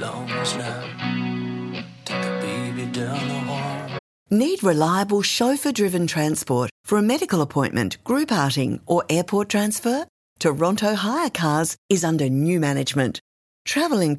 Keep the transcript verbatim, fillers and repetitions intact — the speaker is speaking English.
long as now. Take the baby down the hall. Need reliable chauffeur-driven transport for a medical appointment, group outing or airport transfer? Toronto Hire Cars is under new management. Travelling